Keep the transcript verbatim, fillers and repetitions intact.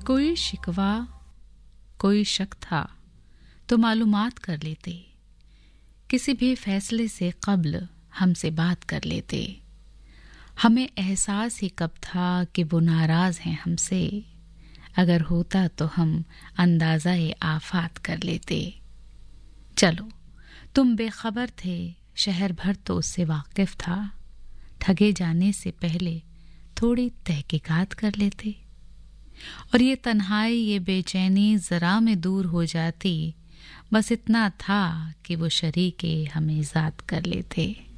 कोई शिकवा कोई शक था तो मालूमात कर लेते, किसी भी फैसले से कब्ल हमसे बात कर लेते। हमें एहसास ही कब था कि वो नाराज हैं हमसे, अगर होता तो हम अंदाज़ा-ए आफात कर लेते। चलो तुम बेखबर थे, शहर भर तो उससे वाकिफ था, ठगे जाने से पहले थोड़ी तहकीकात कर लेते। और ये तन्हाई ये बेचैनी जरा में दूर हो जाती, बस इतना था कि वो शरीके हमें ज़ात कर लेते।